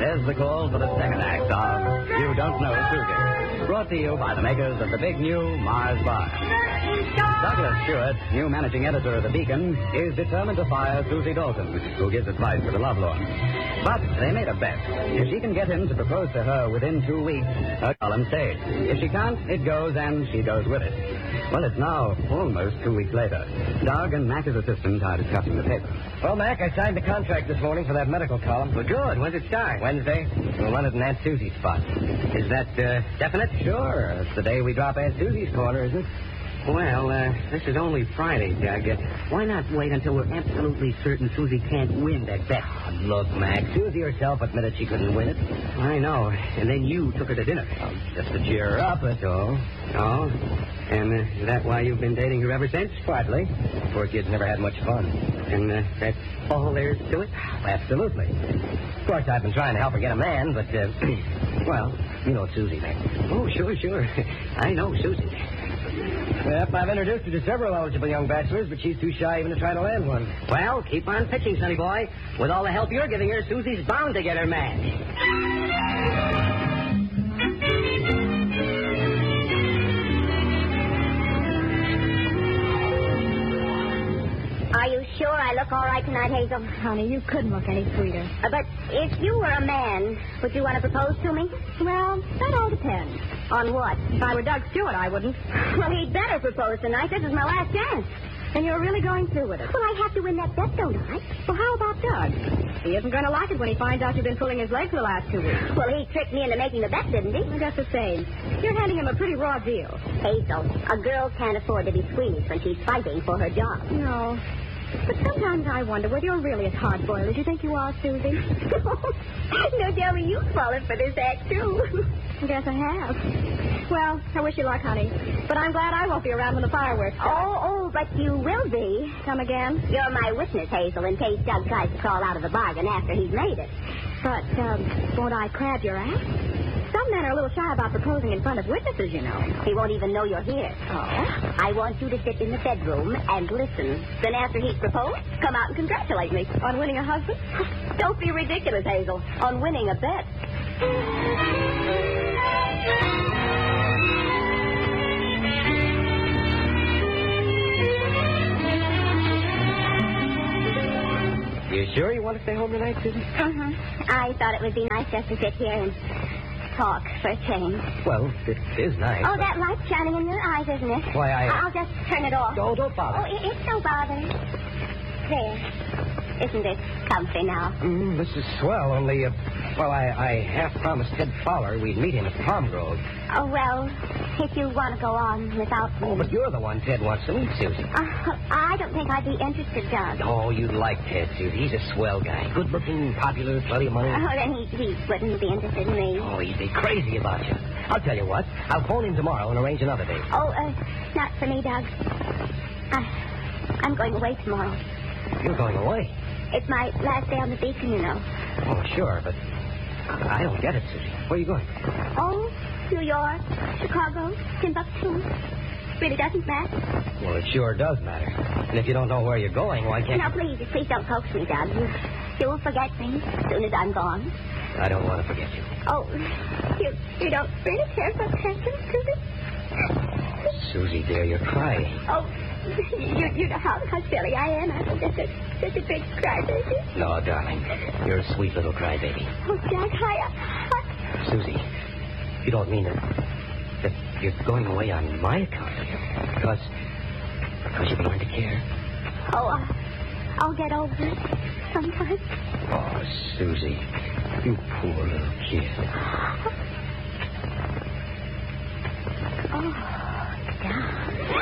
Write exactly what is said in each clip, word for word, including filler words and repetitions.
there's the call for the second act of You Don't Know Susie. Brought to you by the makers of the big new Mars Bar. Douglas Stewart, new managing editor of The Beacon, is determined to fire Susie Dalton, who gives advice to the lovelorn. But they made a bet. If she can get him to propose to her within two weeks, her column stays. If she can't, it goes, and she goes with it. Well, it's now almost two weeks later. Doug and Mac's assistant are discussing the paper. Well, Mac, I signed the contract this morning for that medical column. Well, good. When's it start? Wednesday. We'll run it in Aunt Susie's spot. Is that uh, definite? Sure. It's the day we drop Aunt Susie's corner, isn't it? Well, uh, this is only Friday, Doug. Uh, why not wait until we're absolutely certain Susie can't win that bet? Oh, look, Mac, Susie herself admitted she couldn't win it. I know. And then you took her to dinner. Oh, just to cheer her up, that's all. Oh? And uh, is that why you've been dating her ever since? Partly. Poor kid's never had much fun. And uh, that's all there is to it? Absolutely. Of course, I've been trying to help her get a man, but, uh, well, you know Susie, Mac. Oh, sure, sure. I know Susie. Yep, I've introduced her to several eligible young bachelors, but she's too shy even to try to land one. Well, keep on pitching, sonny boy. With all the help you're giving her, Susie's bound to get her match. Are you sure I look all right tonight, Hazel? Honey, you couldn't look any sweeter. Uh, but if you were a man, would you want to propose to me? Well, that all depends. On what? If I were Doug Stewart, I wouldn't. Well, he'd better propose tonight. This is my last chance. And you're really going through with it. Well, I have to win that bet, don't I? Well, how about Doug? He isn't going to like it when he finds out you've been pulling his leg for the last two weeks. Well, he tricked me into making the bet, didn't he? Well, just the same. You're handing him a pretty raw deal. Hazel, a girl can't afford to be squeamish when she's fighting for her job. No. But sometimes I wonder whether you're really as hard-boiled as you think you are, Susie. No, tell me you've fallen for this act, too. I guess I have. Well, I wish you luck, honey. But I'm glad I won't be around when the fireworks start. Oh, oh, but you will be. Come again? You're my witness, Hazel, in case Doug tries to crawl out of the bargain after he's made it. But, um, won't I crab your ass? Some men are a little shy about proposing in front of witnesses, you know. He won't even know you're here. Oh? I want you to sit in the bedroom and listen. Then after he's proposed, come out and congratulate me. On winning a husband? Don't be ridiculous, Hazel. On winning a bet. You sure you want to stay home tonight, Susie? Uh-huh. I thought it would be nice just to sit here and talk for a change. Well, it is nice. Oh, that light's shining in your eyes, isn't it? Why, I... I'll just turn it off. Oh, don't bother. Oh, it, it's no bother. There. Isn't it comfy now? Mm, this is swell, only, uh, well, I, I half promised Ted Fowler we'd meet him at Palm Grove. Oh, well, if you want to go on without me. Oh, but you're the one Ted wants to meet, Susie. Uh, I don't think I'd be interested, Doug. Oh, you'd like Ted, Susie. He's a swell guy. Good-looking, popular, plenty of money. Oh, then he, he wouldn't be interested in me. Oh, he'd be crazy about you. I'll tell you what. I'll phone him tomorrow and arrange another date. Oh, uh, not for me, Doug. I, I'm going away tomorrow. You're going away? It's my last day on the Beacon, you know. Oh, sure, but I don't get it, Susie. Where are you going? Oh, New York, Chicago, Timbuktu. Really doesn't matter. Well, it sure does matter. And if you don't know where you're going, why can't Now, please, please don't coax me, Doug. You, you'll forget me as soon as I'm gone. I don't want to forget you. Oh, you, you don't really care what happens to me? Susie, dear, you're crying. Oh, you, you know how, how silly I am. I'm just a, just a big crybaby. No, darling. You're a sweet little crybaby. Oh, Doug, I, I... Susie, you don't mean that, that you're going away on my account, do you? Because, because you've learned to care. Oh, uh, I'll get over it sometime. Oh, Susie, you poor little kid. Oh, God.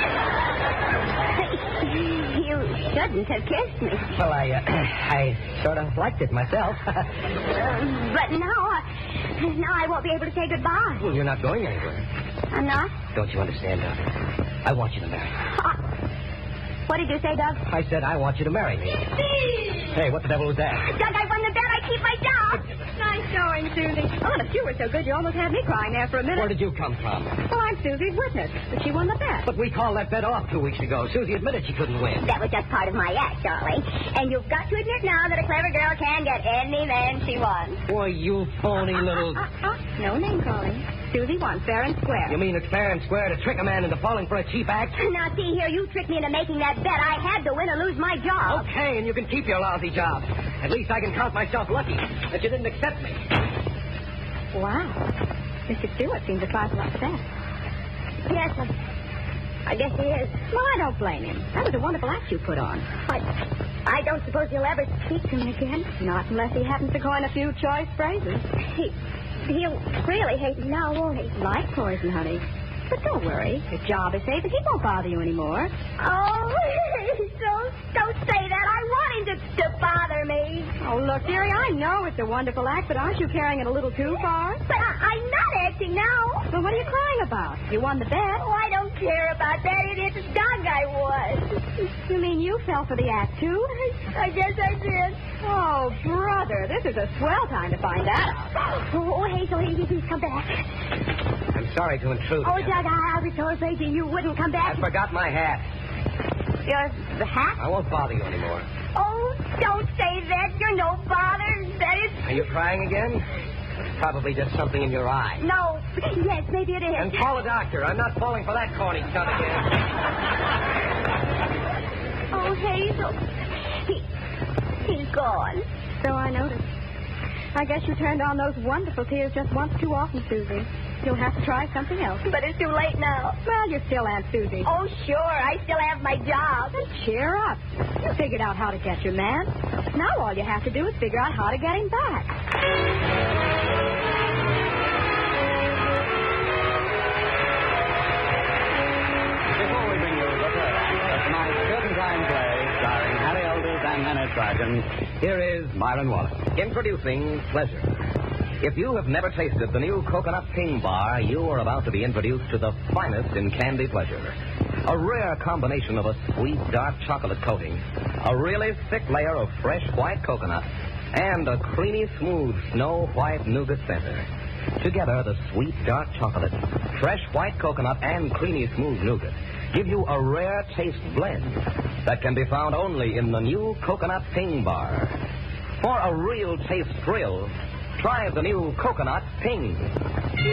You shouldn't have kissed me. Well, I, uh, I sort of liked it myself. uh, but now, uh, now I won't be able to say goodbye. Well, you're not going anywhere. I'm not? Don't you understand, Doug? I want you to marry me. Uh, what did you say, Doug? I said I want you to marry me. Hey, what the devil was that? Doug, I won the bet. I keep my job. Nice going, Susie. I want to But you were so good you almost had me crying there for a minute. Where did you come from? Well, I'm Susie's witness. But she won the bet. But we called that bet off two weeks ago. Susie admitted she couldn't win. That was just part of my act, Charlie. And you've got to admit now that a clever girl can get any man she wants. Boy, you phony little... Uh, uh, uh, no name calling. Susie won, fair and square. You mean it's fair and square to trick a man into falling for a cheap act? Now, see here, you tricked me into making that bet. I had to win or lose my job. Okay, and you can keep your lousy job. At least I can count myself lucky that you didn't accept me. Wow. Mister Stewart seems a trifle upset. Yes, I, I guess he is. Well, I don't blame him. That was a wonderful act you put on. I, I don't suppose he'll ever speak to me again. Not unless he happens to coin a few choice phrases. He, he'll really hate me now, won't he? Like poison, honey. But don't worry. Your job is safe and he won't bother you anymore. Oh, don't, don't say that. I want him to, to bother me. Oh, look, dearie, I know it's a wonderful act, but aren't you carrying it a little too far? But I, I'm not acting now. Well, what are you crying about? You won the bet. Oh, I don't care about that. It, it's dog I was. You mean you fell for the act, too? I guess I did. Oh, brother, this is a swell time to find that out. Oh, Hazel, he, he's come back. I'm sorry to intrude. Oh, again. Doug, I, I was so afraid that you wouldn't come back. I forgot my hat. Your the hat? I won't bother you anymore. Oh, don't say that. You're no bother. That is... Are you crying again? It's probably just something in your eye. No. Yes, maybe it is. And call a doctor. I'm not falling for that corny stunt again. Oh, Hazel. He, he's gone. So I noticed. I guess you turned on those wonderful tears just once too often, Susie. You'll have to try something else. But it's too late now. Well, you're still Aunt Susie. Oh, sure. I still have my job. Cheer up. You figured out how to get your man. Now all you have to do is figure out how to get him back. Before we bring you the third act of tonight's Curtain Time play, starring Harry Elders and Leonard Sargent, here is Myron Wallace. Introducing Pleasure. If you have never tasted the new Coconut Ping Bar, you are about to be introduced to the finest in candy pleasure. A rare combination of a sweet, dark chocolate coating, a really thick layer of fresh white coconut, and a creamy, smooth, snow white nougat center. Together, the sweet, dark chocolate, fresh white coconut, and creamy, smooth nougat give you a rare taste blend that can be found only in the new Coconut Ping Bar. For a real taste thrill, try the new Coconut Ping.